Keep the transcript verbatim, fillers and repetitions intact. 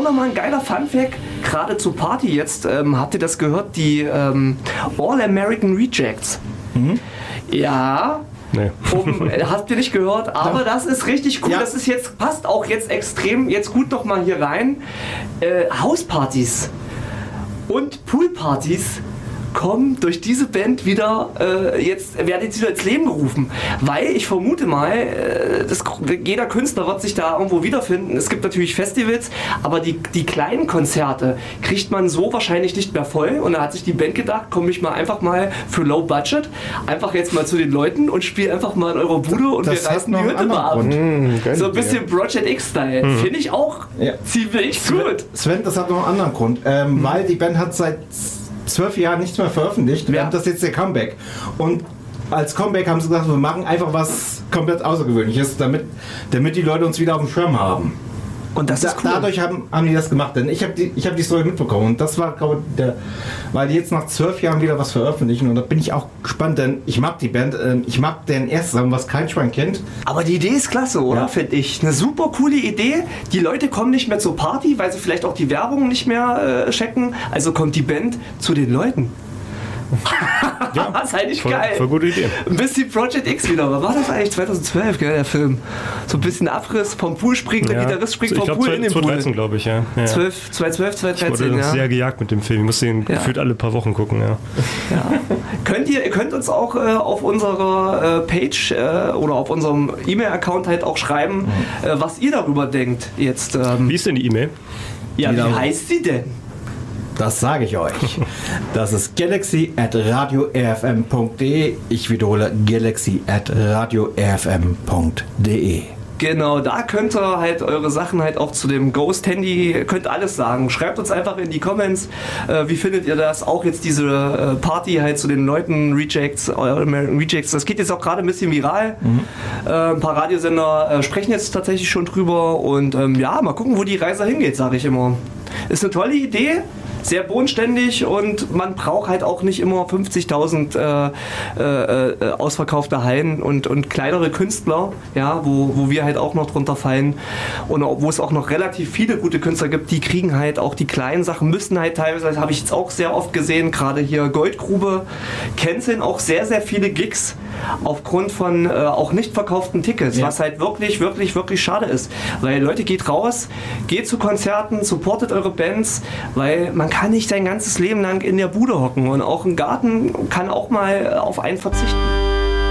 nochmal ein geiler Funfact, gerade zur Party jetzt, ähm, habt ihr das gehört, die ähm, All American Rejects. Mhm. Ja, nee. um, habt ihr nicht gehört, aber das ist richtig cool, ja. Das ist jetzt, passt auch jetzt extrem, jetzt gut nochmal hier rein, äh, Hauspartys und Poolpartys kommen durch diese Band wieder, äh, jetzt werden jetzt wieder ins Leben gerufen, weil ich vermute mal, äh, das, jeder Künstler wird sich da irgendwo wiederfinden. Es gibt natürlich Festivals, aber die, die kleinen Konzerte kriegt man so wahrscheinlich nicht mehr voll und da hat sich die Band gedacht, komme ich mal einfach mal für Low Budget, einfach jetzt mal zu den Leuten und spiele einfach mal in eurer Bude und das wir reißen die Hütte mal ab. Mmh, so ein bisschen Project X-Style. Mmh. Finde ich auch ja. ziemlich Sven, gut. Sven, das hat noch einen anderen Grund, ähm, mhm. weil die Band hat seit zwölf Jahren nichts mehr veröffentlicht. Wir ja. haben das jetzt der Comeback. Und als Comeback haben sie gesagt, wir machen einfach was komplett Außergewöhnliches, damit, damit die Leute uns wieder auf dem Schirm haben. Und das da, ist cool. Dadurch haben, haben die das gemacht, denn ich habe die, ich hab die Story mitbekommen und das war, glaube ich, der, weil die jetzt nach zwölf Jahren wieder was veröffentlichen und da bin ich auch gespannt, denn ich mag die Band, äh, ich mag deren erstes Album, was kein Schwein kennt. Aber die Idee ist klasse, oder? Ja. Finde ich. Eine super coole Idee. Die Leute kommen nicht mehr zur Party, weil sie vielleicht auch die Werbung nicht mehr äh, checken, also kommt die Band zu den Leuten. Ja, das ist eigentlich voll, geil. Voll gute Idee. Ein bisschen Project X wieder. Was war das eigentlich? zweitausendzwölf, gell, der Film? So ein bisschen Abriss vom Pool springen, der ja. Gitarrist springt vom glaub, Pool in den Pool. zweitausenddreizehn, glaube ich, ja. ja. zwölf, zweitausendzwölf, zweitausenddreizehn, ich wurde ja. sehr gejagt mit dem Film. Ich muss den ja. gefühlt alle paar Wochen gucken, ja. ja. Könnt ihr, ihr könnt uns auch äh, auf unserer äh, Page äh, oder auf unserem E-Mail-Account halt auch schreiben, mhm. äh, was ihr darüber denkt jetzt. Ähm, wie ist denn die E-Mail? Ja, wie genau. heißt sie denn? Das sage ich euch. Das ist galaxy at radio r f m punkt d e. Ich wiederhole, galaxy at radio r f m punkt d e. Genau, da könnt ihr halt eure Sachen halt auch zu dem Ghost-Handy, könnt alles sagen. Schreibt uns einfach in die Comments, äh, wie findet ihr das? Auch jetzt diese äh, Party halt zu den Leuten, Rejects, American Rejects, das geht jetzt auch gerade ein bisschen viral. Mhm. Äh, ein paar Radiosender äh, sprechen jetzt tatsächlich schon drüber und ähm, ja, mal gucken, wo die Reise hingeht, sage ich immer. Ist eine tolle Idee. Sehr bodenständig und man braucht halt auch nicht immer fünfzigtausend äh, äh, ausverkaufte Hallen und, und kleinere Künstler, ja, wo, wo wir halt auch noch drunter fallen und wo es auch noch relativ viele gute Künstler gibt, die kriegen halt auch die kleinen Sachen, müssen halt teilweise, das habe ich jetzt auch sehr oft gesehen, gerade hier Goldgrube, canceln auch sehr, sehr viele Gigs aufgrund von äh, auch nicht verkauften Tickets, ja. was halt wirklich, wirklich, wirklich schade ist, weil Leute, geht raus, geht zu Konzerten, supportet eure Bands, weil man kann nicht sein ganzes Leben lang in der Bude hocken und auch ein Garten kann auch mal auf einen verzichten.